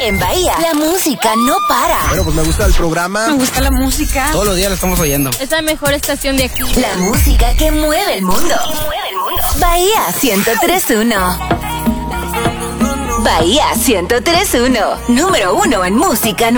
En Bahía, la música no para. Bueno, pues me gusta el programa. Me gusta la música. Todos los días la estamos oyendo. Es la mejor estación de aquí. La música que mueve el mundo. Bahía 103.1. Bahía 103.1. Número 1 en música.